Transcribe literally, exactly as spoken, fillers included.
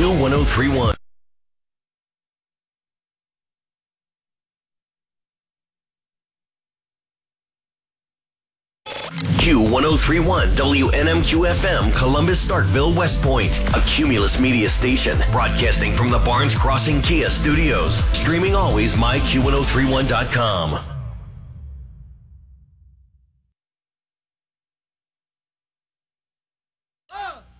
Q ten thirty-one. Q ten thirty-one W N M Q F M, Columbus, Starkville, West Point. A Cumulus Media station, broadcasting from the Barnes Crossing Kia studios. Streaming always, my Q ten thirty-one dot com.